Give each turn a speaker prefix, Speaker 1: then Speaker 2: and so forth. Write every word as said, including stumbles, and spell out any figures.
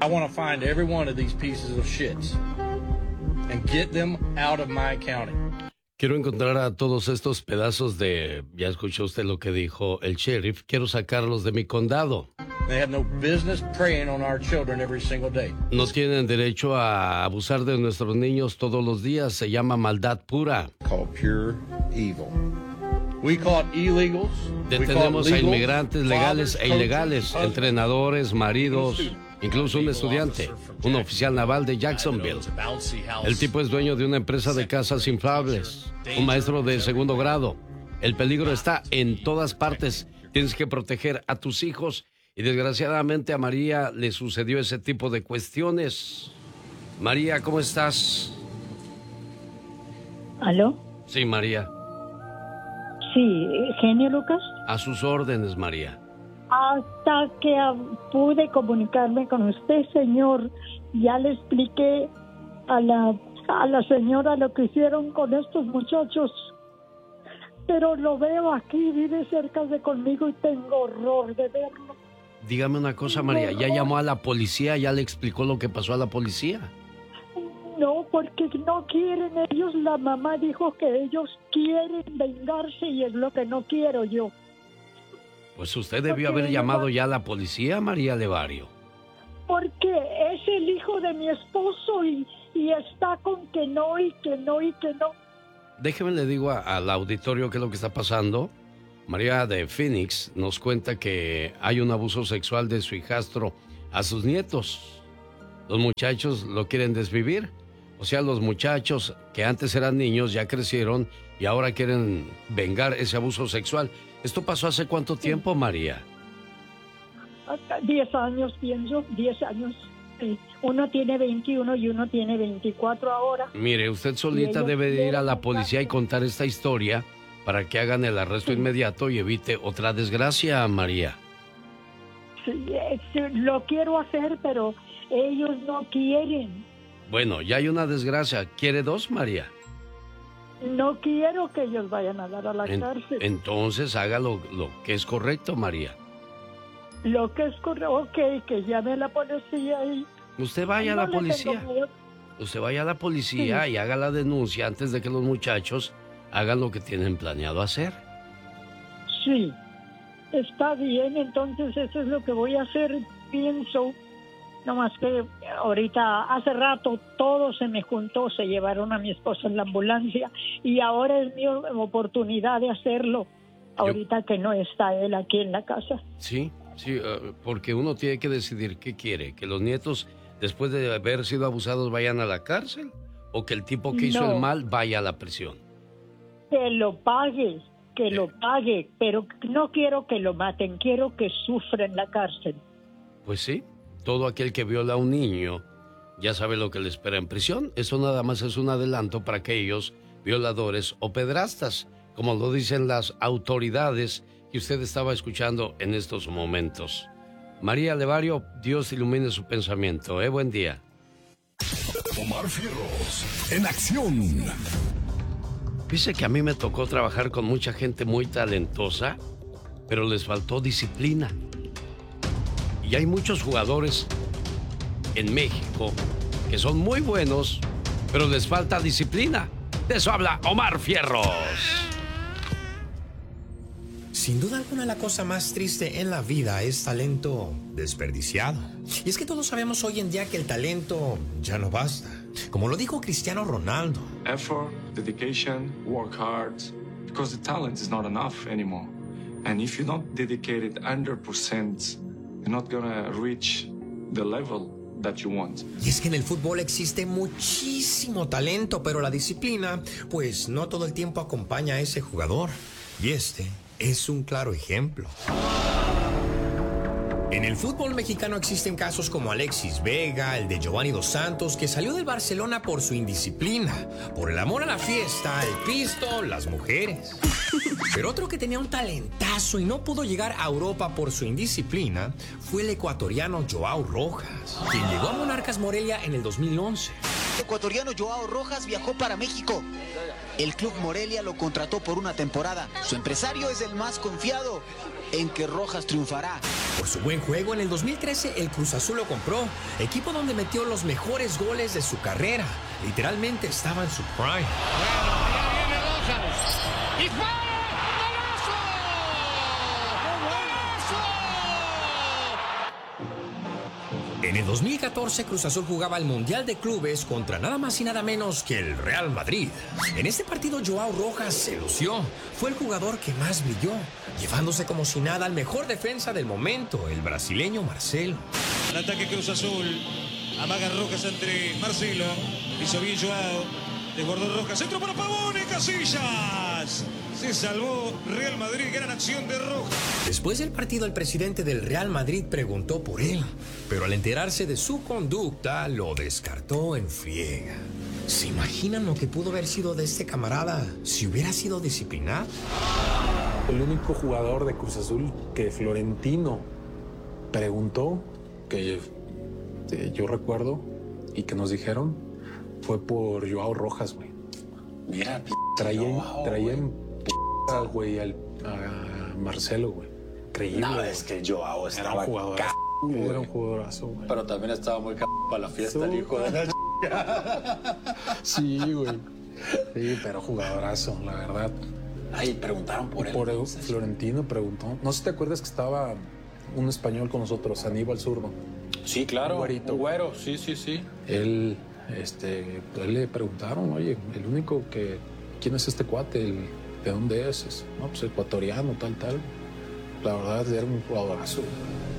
Speaker 1: I want to find every one of these pieces of shit and get them out of my county.
Speaker 2: Quiero encontrar a todos estos pedazos de... Ya escuchó usted lo que dijo el sheriff. Quiero sacarlos de mi condado.
Speaker 1: They have no business preying on our children every single day.
Speaker 2: No tienen derecho a abusar de nuestros niños todos los días. Se llama maldad pura.
Speaker 1: Called pure evil. We caught illegals.
Speaker 2: Detenemos a inmigrantes legales e ilegales, entrenadores, maridos, incluso un estudiante, un oficial naval de Jacksonville. El tipo es dueño de una empresa de casas inflables, un maestro de segundo grado. El peligro está en todas partes. Tienes que proteger a tus hijos y desgraciadamente a María le sucedió ese tipo de cuestiones. María, ¿cómo estás?
Speaker 3: ¿Aló?
Speaker 2: Sí, María.
Speaker 3: Sí, genio Lucas.
Speaker 2: A sus órdenes, María.
Speaker 3: Hasta que pude comunicarme con usted, señor, ya le expliqué a la, a la señora lo que hicieron con estos muchachos. Pero lo veo aquí, vive cerca de conmigo y tengo horror de verlo.
Speaker 2: Dígame una cosa, María, ¿ya llamó a la policía? ¿Ya le explicó lo que pasó a la policía?
Speaker 3: No, porque no quieren ellos. La mamá dijo que ellos quieren vengarse y es lo que no quiero yo.
Speaker 2: Pues usted debió haber llamado ya a la policía, María Levario.
Speaker 3: Porque es el hijo de mi esposo y, y está con que no y que no y que no.
Speaker 2: Déjeme le digo a, al auditorio qué es lo que está pasando. María de Phoenix nos cuenta que hay un abuso sexual de su hijastro a sus nietos. Los muchachos lo quieren desvivir. O sea, los muchachos que antes eran niños ya crecieron y ahora quieren vengar ese abuso sexual. ¿Esto pasó hace cuánto tiempo, María?
Speaker 3: Diez años, pienso, diez años. Uno tiene veintiuno y uno tiene veinticuatro ahora.
Speaker 2: Mire, usted solita debe de ir a la policía y contar esta historia para que hagan el arresto sí. inmediato y evite otra desgracia, María.
Speaker 3: Sí, lo quiero hacer, pero ellos no quieren.
Speaker 2: Bueno, ya hay una desgracia. ¿Quiere dos, María?
Speaker 3: No quiero que ellos vayan a dar a la
Speaker 2: en,
Speaker 3: cárcel.
Speaker 2: Entonces haga lo, lo que es correcto, María.
Speaker 3: Lo que es correcto, ok, que llame a la policía y...
Speaker 2: Usted vaya no a la policía. Usted vaya a la policía sí. y haga la denuncia antes de que los muchachos hagan lo que tienen planeado hacer.
Speaker 3: Sí, está bien, entonces eso es lo que voy a hacer, pienso. No más que ahorita, hace rato, todo se me juntó, se llevaron a mi esposo en la ambulancia y ahora es mi oportunidad de hacerlo, ahorita Yo... que no está él aquí en la casa.
Speaker 2: Sí, sí, uh, porque uno tiene que decidir qué quiere, que los nietos, después de haber sido abusados, vayan a la cárcel o que el tipo que hizo no. el mal vaya a la prisión.
Speaker 3: Que lo pague, que eh. lo pague, pero no quiero que lo maten, quiero que sufra en la cárcel.
Speaker 2: Pues sí. Todo aquel que viola a un niño ya sabe lo que le espera en prisión. Eso nada más es un adelanto para aquellos violadores o pedrastas, como lo dicen las autoridades que usted estaba escuchando en estos momentos. María Levario, Dios ilumine su pensamiento. ¿Eh? Buen día.
Speaker 4: Omar Fierros, en acción.
Speaker 2: Dice que a mí me tocó trabajar con mucha gente muy talentosa, pero les faltó disciplina. Y hay muchos jugadores en México que son muy buenos, pero les falta disciplina. De eso habla Omar Fierros.
Speaker 5: Sin duda alguna, la cosa más triste en la vida es talento desperdiciado. Y es que todos sabemos hoy en día que el talento ya no basta. Como lo dijo Cristiano Ronaldo.
Speaker 6: Effort, dedication, work hard, because the talent is not enough anymore. And if you don't dedicate it one hundred percent, you're not gonna reach the level that you want.
Speaker 5: Y es que en el fútbol existe muchísimo talento, pero la disciplina, pues no todo el tiempo acompaña a ese jugador. Y este es un claro ejemplo. En el fútbol mexicano existen casos como Alexis Vega, el de Giovanni Dos Santos, que salió del Barcelona por su indisciplina, por el amor a la fiesta, el pisto, las mujeres. Pero otro que tenía un talentazo y no pudo llegar a Europa por su indisciplina fue el ecuatoriano Joao Rojas, quien llegó a Monarcas Morelia en el dos mil once.
Speaker 7: El ecuatoriano Joao Rojas viajó para México. El club Morelia lo contrató por una temporada. Su empresario es el más confiado. en que Rojas triunfará.
Speaker 5: Por su buen juego, en el dos mil trece el Cruz Azul lo compró, equipo donde metió los mejores goles de su carrera. Literalmente estaba en su prime.
Speaker 8: Bueno, ya viene Rojas. ¡Dispara!
Speaker 5: En el dos mil catorce, Cruz Azul jugaba el Mundial de Clubes contra nada más y nada menos que el Real Madrid. En este partido, Joao Rojas se lució. Fue el jugador que más brilló, llevándose como si nada al mejor defensa del momento, el brasileño Marcelo.
Speaker 9: El ataque Cruz Azul. Amaga Rojas entre Marcelo. Hizo bien Joao. Desbordó Rojas. Centro para Pavón y Casillas. Se salvó Real Madrid, gran acción de Rojas.
Speaker 5: Después del partido, el presidente del Real Madrid preguntó por él, pero al enterarse de su conducta, lo descartó en friega. ¿Se imaginan lo que pudo haber sido de este camarada si hubiera sido disciplinado?
Speaker 10: El único jugador de Cruz Azul que Florentino preguntó, que eh, yo recuerdo y que nos dijeron, fue por Joao Rojas, güey.
Speaker 11: Mira,
Speaker 10: traían,
Speaker 11: Joao,
Speaker 10: traían güey, al, a Marcelo, güey. Increíble.
Speaker 11: No, es que Joao estaba
Speaker 10: era un jugadorazo,
Speaker 11: c...
Speaker 10: era un jugadorazo, güey.
Speaker 11: Pero también estaba muy c... para la fiesta, sí, el hijo de la ch...
Speaker 10: Sí, güey. Sí, pero jugadorazo, la verdad.
Speaker 11: Ay, preguntaron por él.
Speaker 10: Por el, Florentino preguntó. No sé si te acuerdas que estaba un español con nosotros, Aníbal Zurdo.
Speaker 11: Sí, claro.
Speaker 10: Un güerito.
Speaker 11: Un güero, sí, sí, sí.
Speaker 10: Él, este, pues le preguntaron, oye, el único que... ¿Quién es este cuate? El, ¿De dónde es? No, pues ecuatoriano, tal, tal. La verdad, era un jugadorazo.